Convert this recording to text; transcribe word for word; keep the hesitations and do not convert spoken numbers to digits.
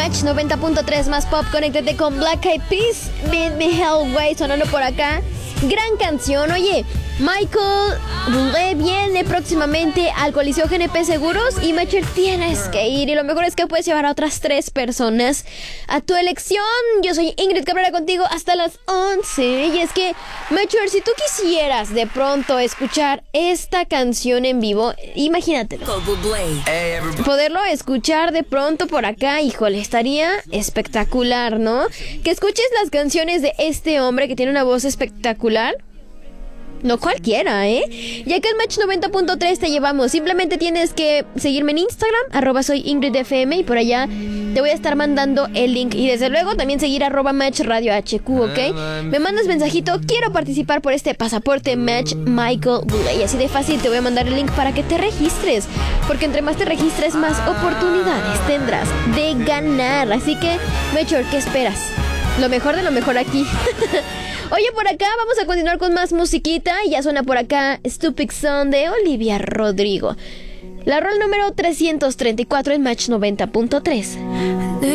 Match noventa punto tres más pop, conéctate con Black Eyed Peas, Beat Me Hell Way, sonando por acá. Gran canción. Oye, Michael Bublé viene próximamente al Coliseo G N P Seguros y Mecher tienes que ir. Y lo mejor es que puedes llevar a otras tres personas a tu elección. Yo soy Ingrid Cabrera contigo hasta las once. Y es que, Mecher, si tú quisieras de pronto escuchar esta canción en vivo, imagínatelo. Poderlo escuchar de pronto por acá, híjole, estaría espectacular, ¿no? Que escuches las canciones de este hombre que tiene una voz espectacular. No cualquiera, ¿eh? Ya que el Match noventa punto tres te llevamos. Simplemente tienes que seguirme en Instagram, arroba soy Ingrid F M, y por allá te voy a estar mandando el link. Y desde luego también seguir arroba Match Radio H Q, ¿ok? Me mandas mensajito, quiero participar por este pasaporte Match Michael Bublé. Y así de fácil te voy a mandar el link para que te registres. Porque entre más te registres, más oportunidades tendrás de ganar. Así que, Matcher, ¿qué esperas? Lo mejor de lo mejor aquí. Oye, por acá vamos a continuar con más musiquita. Y ya suena por acá Stupid Son de Olivia Rodrigo. La rol número trescientos treinta y cuatro en Match noventa punto tres.